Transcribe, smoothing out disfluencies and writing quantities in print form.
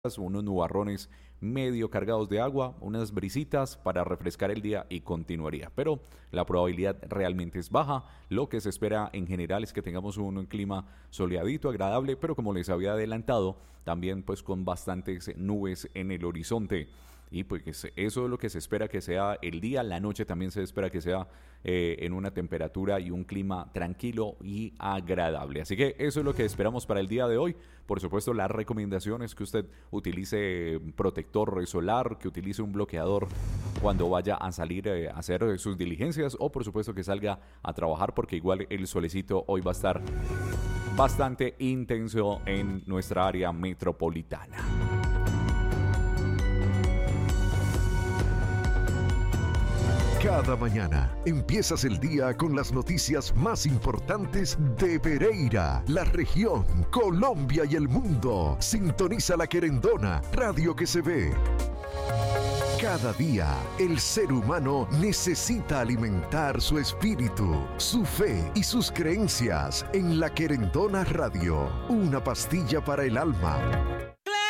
unos nubarrones medio cargados de agua, unas brisitas para refrescar el día y continuaría. Pero la probabilidad realmente es baja. Lo que se espera en general es que tengamos un clima soleadito, agradable, pero como les había adelantado, también pues con bastantes nubes en el horizonte. Y pues eso es lo que se espera que sea el día. La noche también se espera que sea en una temperatura y un clima tranquilo y agradable. Así que eso es lo que esperamos para el día de hoy. Por supuesto, la recomendación es que usted utilice protector solar, que utilice un bloqueador cuando vaya a salir a hacer sus diligencias, o por supuesto que salga a trabajar, porque igual el solecito hoy va a estar bastante intenso en nuestra área metropolitana. Cada mañana empiezas el día con las noticias más importantes de Pereira, la región, Colombia y el mundo. Sintoniza La Querendona, radio que se ve. Cada día, el ser humano necesita alimentar su espíritu, su fe y sus creencias en La Querendona Radio, una pastilla para el alma.